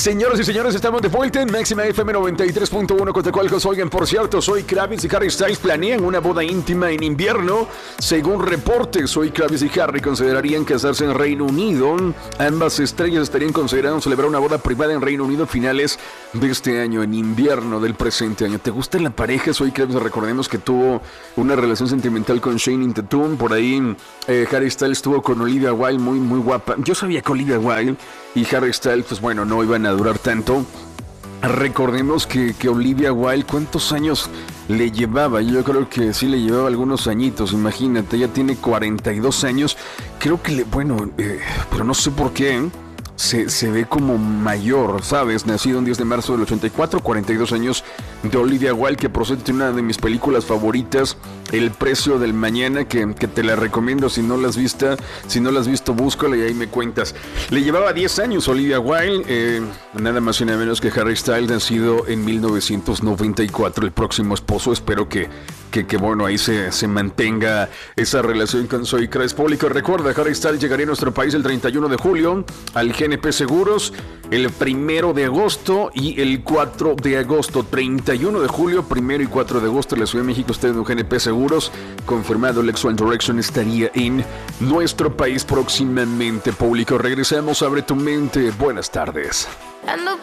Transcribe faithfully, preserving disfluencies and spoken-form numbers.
Señoras y señores, estamos de vuelta en Máxima F M noventa y tres punto uno Cotacualcos. Oigan, por cierto, Zoe Kravitz y Harry Styles planean una boda íntima en invierno. Según reportes, Zoe Kravitz y Harry considerarían casarse en Reino Unido. Ambas estrellas estarían considerando celebrar una boda privada en Reino Unido a finales de este año, en invierno del presente año. ¿Te gusta la pareja? Zoe Kravitz, recordemos que tuvo una relación sentimental con Channing Tatum. Por ahí eh, Harry Styles estuvo con Olivia Wilde, muy, muy guapa. Yo sabía que Olivia Wilde y Harry Styles, pues bueno, no iban a durar tanto. Recordemos que, que Olivia Wilde, ¿cuántos años le llevaba? Yo creo que sí le llevaba algunos añitos, imagínate, ella tiene cuarenta y dos años. Creo que le, bueno, eh, pero no sé por qué, ¿eh? Se, se ve como mayor, ¿sabes? Nacido el diez de marzo del ochenta y cuatro, cuarenta y dos años de Olivia Wilde, que procede de una de mis películas favoritas, El precio del mañana, que, que te la recomiendo si no la has visto, si no la has visto, búscala y ahí me cuentas. Le llevaba diez años Olivia Wilde, eh, nada más y nada menos que Harry Styles, nacido en mil novecientos noventa y cuatro, el próximo esposo. Espero que Que, que bueno, ahí se, se mantenga esa relación con Zoe Kravitz. Público, recuerda, Harry Styles llegaría a nuestro país el treinta y uno de julio, al G N P Seguros, el primero de agosto y el cuatro de agosto. treinta y uno de julio, primero y cuatro de agosto, en la Ciudad de México, usted en G N P Seguros, confirmado, Lex One Direction estaría en nuestro país próximamente. Público, regresamos, abre tu mente, buenas tardes. Ando